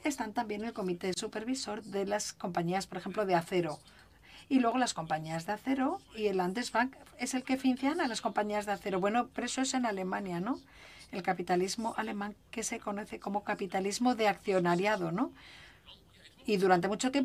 están también el comité supervisor de las compañías, por ejemplo, de acero. Y luego las compañías de acero y el Landesbank es el que financia a las compañías de acero. Bueno, pero eso es en Alemania, ¿no? El capitalismo alemán que se conoce como capitalismo de accionariado, ¿no? Y durante mucho tiempo